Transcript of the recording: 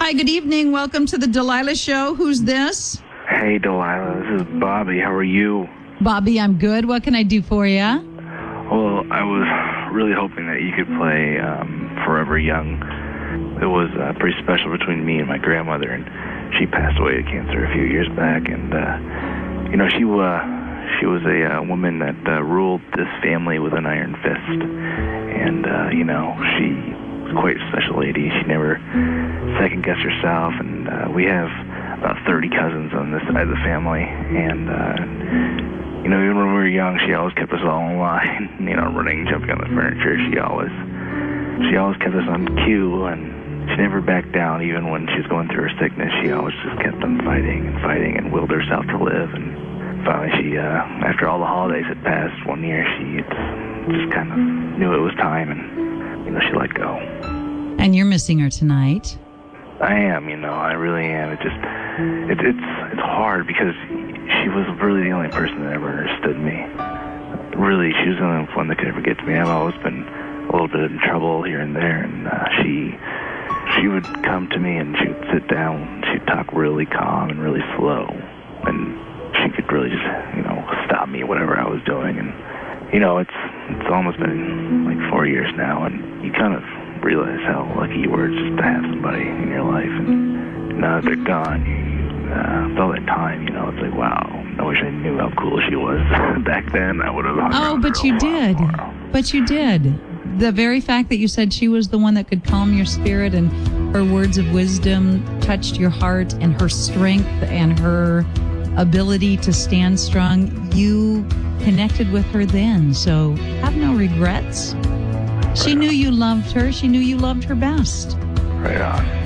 Hi, good evening. Welcome to the Delilah Show. Who's this? Hey, Delilah. This is Bobby. How are you? Bobby, I'm good. What can I do for you? Well, I was really hoping that you could play Forever Young. It was pretty special between me and my grandmother, and she passed away of cancer a few years back. And, she was a woman that ruled this family with an iron fist. And, she was quite a special lady. She never second-guessed herself, and we have about 30 cousins on this side of the family. And, even when we were young, she always kept us all in line, running, jumping on the furniture. She always kept us on cue, and she never backed down. Even when she was going through her sickness, she always just kept on fighting and willed herself to live. And finally, she, after all the holidays had passed one year, she just kind of knew it was time, and, she let go. And you're missing her tonight. I am, I really am. It's hard because she was really the only person that ever understood me. Really, she was the only one that could ever get to me. I've always been a little bit in trouble here and there, and she would come to me and she would sit down. She'd talk really calm and really slow, and she could really just, stop me whatever I was doing. And it's almost been like 4 years now, and you kind of realize how lucky you were just to have somebody in your life. And now that they're gone, you all that time, it's like, wow, I wish I knew how cool she was back then. I would have hung around but her you a did. lot more. But you did. The very fact that you said she was the one that could calm your spirit, and her words of wisdom touched your heart, and her strength and her ability to stand strong, you connected with her then. So have no regrets. She knew you loved her. She knew you loved her best. Right on.